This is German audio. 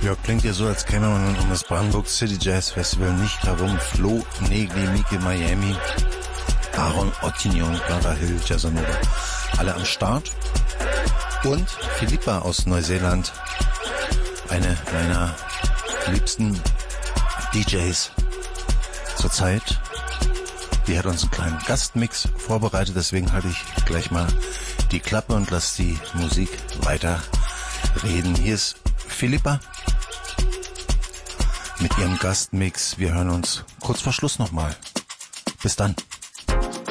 Ja, klingt ja so, als käme man um das Brandenburg City Jazz Festival nicht herum. Flo, Negli, Mike, Miami, Aaron Ottignon, Clara Hill, Jazzanova. Alle am Start. Und Philippa aus Neuseeland. Eine meiner liebsten DJs zurzeit. Die hat uns einen kleinen Gastmix vorbereitet. Deswegen halte ich gleich mal die Klappe und lasse die Musik weiter reden. Hier ist Philippa mit ihrem Gastmix. Wir hören uns kurz vor Schluss nochmal. Bis dann.